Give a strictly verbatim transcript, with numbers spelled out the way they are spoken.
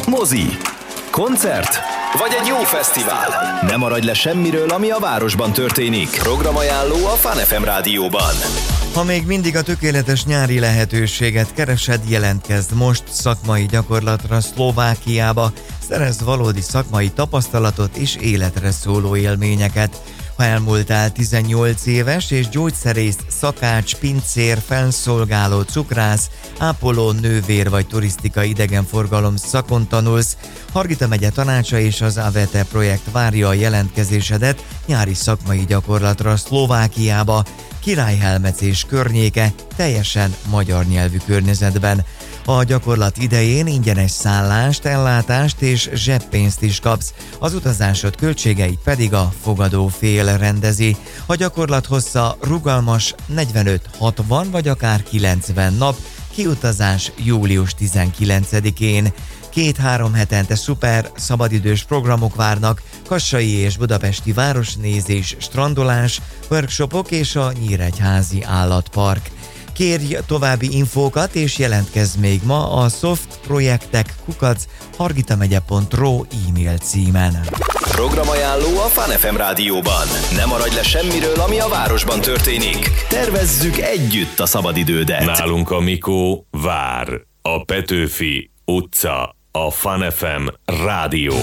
mozi, koncert vagy egy jó fesztivál. Ne maradj le semmiről, ami a városban történik. Programajánló a Fun ef em rádióban. Ha még mindig a tökéletes nyári lehetőséget keresed, jelentkezd most szakmai gyakorlatra Szlovákiába, szerezz valódi szakmai tapasztalatot és életre szóló élményeket. Ha elmúltál tizennyolc éves és gyógyszerész, szakács, pincér, felszolgáló, cukrász, ápoló, nővér vagy turisztikai idegenforgalom szakon tanulsz, Hargita megye tanácsa és az á vé té projekt várja a jelentkezésedet nyári szakmai gyakorlatra Szlovákiába, Királyhelmec és környéke teljesen magyar nyelvű környezetben. A gyakorlat idején ingyenes szállást, ellátást és zseppénzt is kapsz, az utazásod költségeit pedig a fogadó fél rendezi. A gyakorlat hossza rugalmas, negyvenöt-hatvan vagy akár kilencven nap, kiutazás július tizenkilencedikén. Két-három hetente szuper szabadidős programok várnak, kassai és budapesti városnézés, strandolás, workshopok és a Nyíregyházi Állatpark. Kérj további infókat és jelentkezz még ma a softprojektek kukac hargitamegye pont ro e-mail címen. Programajánló a Fun ef em rádióban. Ne maradj le semmiről, ami a városban történik. Tervezzük együtt a szabadidődet. Nálunk a Mikó vár. A Petőfi utca. A Fun ef em rádió.